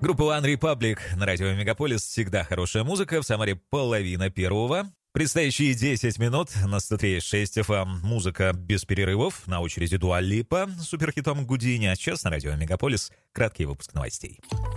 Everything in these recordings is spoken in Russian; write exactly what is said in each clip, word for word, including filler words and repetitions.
Группа One Republic на радио Мегаполис. Всегда хорошая музыка. В Самаре половина первого. Предстоящие десять минут на сто три и шесть эф эм. Музыка без перерывов. На очереди Дуа Липа с суперхитом Гудини. А сейчас на радио Мегаполис краткий выпуск новостей.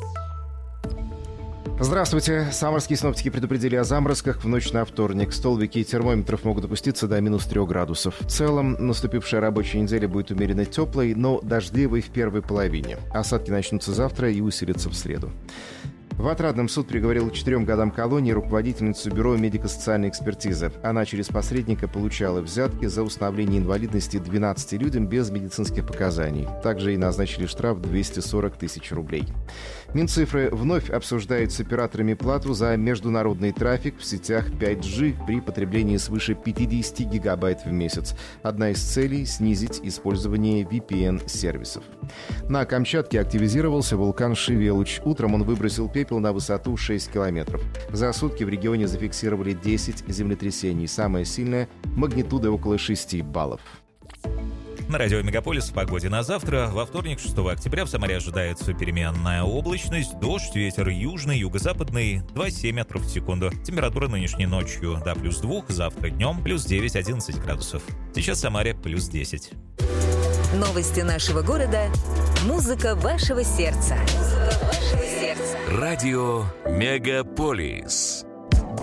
Здравствуйте. Самарские синоптики предупредили о заморозках в ночь на вторник. Столбики термометров могут опуститься до минус трех градусов. В целом, наступившая рабочая неделя будет умеренно теплой, но дождливой в первой половине. Осадки начнутся завтра и усилятся в среду. В Отрадном суд приговорил к четырем годам колонии руководительницу Бюро медико-социальной экспертизы. Она через посредника получала взятки за установление инвалидности двенадцати людям без медицинских показаний. Также и назначили штраф двести сорок тысяч рублей. Минцифры вновь обсуждает с операторами плату за международный трафик в сетях пять джи при потреблении свыше пятьдесят гигабайт в месяц. Одна из целей – снизить использование ви пи эн-сервисов. На Камчатке активизировался вулкан Шевелуч. Утром он выбросил пепел на высоту шесть километров. За сутки в регионе зафиксировали десять землетрясений. Самое сильное – магнитуда около шести баллов. На радио Мегаполис в погоде на завтра. Во вторник, шестого октября, в Самаре ожидается переменная облачность, дождь, ветер южный, юго-западный, два-семь метров в секунду. Температура нынешней ночью до плюс двух, завтра днем плюс девять-одиннадцать градусов. Сейчас в Самаре плюс десять. Новости нашего города. Музыка вашего сердца. Музыка вашего сердца. Радио Мегаполис.